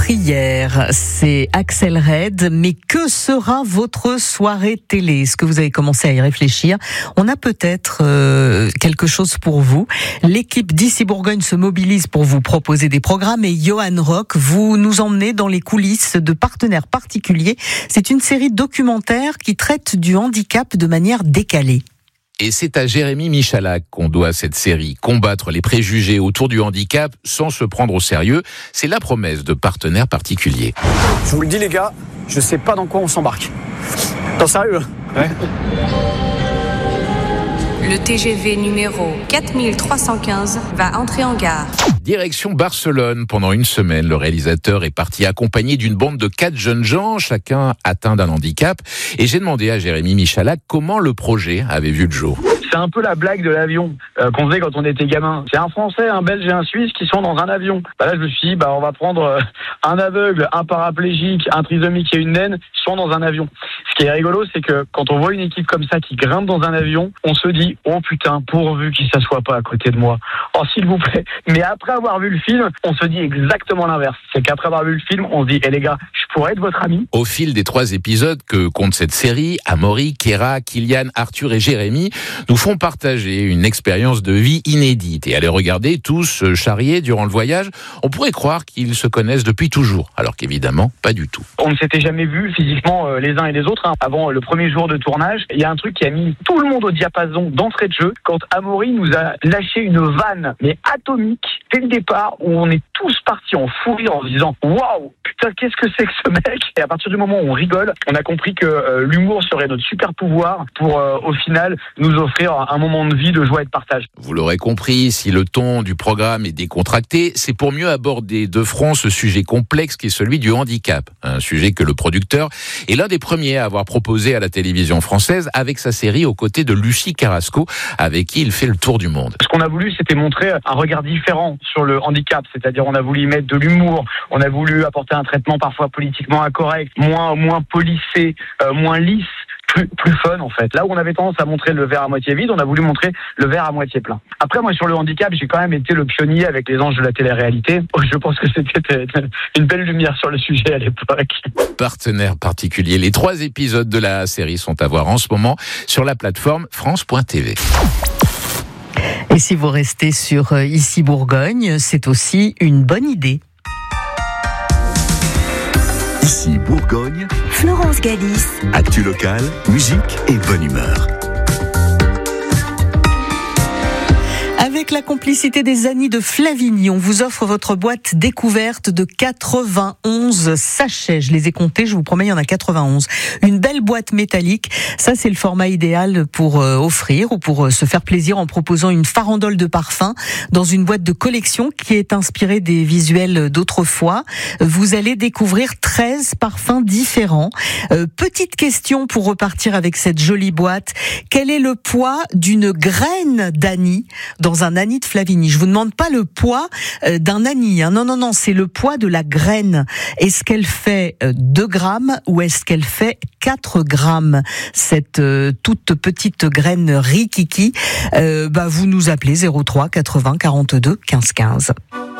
prière, c'est Axel Red, mais que sera votre soirée télé? Est-ce que vous avez commencé à y réfléchir? On a peut-être quelque chose pour vous. L'équipe d'Ici Bourgogne se mobilise pour vous proposer des programmes et Johan Rock, vous nous emmenez dans les coulisses de Partenaires particuliers. C'est une série documentaire qui traite du handicap de manière décalée. Et c'est à Jérémy Michalak qu'on doit cette série. Combattre les préjugés autour du handicap sans se prendre au sérieux, c'est la promesse de Partenaires particuliers. Je vous le dis les gars, je sais pas dans quoi on s'embarque. T'en sérieux? Ouais. Le TGV numéro 4315 va entrer en gare. Direction Barcelone. Pendant une semaine, le réalisateur est parti accompagné d'une bande de 4 jeunes gens, chacun atteint d'un handicap. Et j'ai demandé à Jérémy Michalak comment le projet avait vu le jour. C'est un peu la blague de l'avion qu'on faisait quand on était gamin. C'est un Français, un Belge et un Suisse qui sont dans un avion. Là, je me suis dit, on va prendre un aveugle, un paraplégique, un trisomique et une naine qui sont dans un avion. Ce qui est rigolo, c'est que quand on voit une équipe comme ça qui grimpe dans un avion, on se dit, oh putain, pourvu qu'il ne s'assoie pas à côté de moi. Oh, s'il vous plaît. Mais après avoir vu le film, on se dit exactement l'inverse. C'est qu'après avoir vu le film, on se dit, les gars, je pourrais être votre ami. Au fil des 3 épisodes que compte cette série, Amaury, Kéra, Kylian, Arthur et Jérémy nous font partager une expérience de vie inédite et à les regarder tous charriés durant le voyage, on pourrait croire qu'ils se connaissent depuis toujours, alors qu'évidemment, pas du tout. On ne s'était jamais vus physiquement les uns et les autres. Avant le premier jour de tournage, il y a un truc qui a mis tout le monde au diapason d'entrée de jeu quand Amaury nous a lâché une vanne, mais atomique, dès le départ, où on est tous partis en fou rire en se disant « Waouh, putain, qu'est-ce que c'est que ce mec ?» Et à partir du moment où on rigole, on a compris que l'humour serait notre super pouvoir pour, au final, nous offrir un moment de vie, de joie et de partage. Vous l'aurez compris, si le ton du programme est décontracté, c'est pour mieux aborder de front ce sujet complexe qui est celui du handicap. Un sujet que le producteur est l'un des premiers à avoir proposé à la télévision française avec sa série aux côtés de Lucie Carrasco, avec qui il fait le tour du monde. Ce qu'on a voulu, c'était montrer un regard différent sur le handicap, c'est-à-dire on a voulu y mettre de l'humour, on a voulu apporter un traitement parfois politiquement incorrect, moins policé, moins lisse. Plus fun en fait. Là où on avait tendance à montrer le verre à moitié vide, on a voulu montrer le verre à moitié plein. Après moi sur le handicap, j'ai quand même été le pionnier avec les anges de la télé-réalité. Je pense que c'était une belle lumière sur le sujet à l'époque. Partenaires particuliers. Les 3 épisodes de la série sont à voir en ce moment sur la plateforme France.tv. Et si vous restez sur Ici Bourgogne, c'est aussi une bonne idée. Ici Bourgogne, Florence Galis. actu locale, musique et bonne humeur. Avec la complicité des Anis de Flavigny, on vous offre votre boîte découverte de 91 sachets. Je les ai comptés, je vous promets, il y en a 91. Une belle boîte métallique, ça c'est le format idéal pour offrir ou pour se faire plaisir en proposant une farandole de parfums dans une boîte de collection qui est inspirée des visuels d'autrefois. Vous allez découvrir 13 parfums différents. Petite question pour repartir avec cette jolie boîte. Quel est le poids d'une graine d'anis dans un anis de Flavigny? Je vous demande pas le poids d'un anis, hein. Non, c'est le poids de la graine. Est-ce qu'elle fait 2 grammes ou est-ce qu'elle fait 4 grammes? Cette toute petite graine rikiki, vous nous appelez 03 80 42 15 15.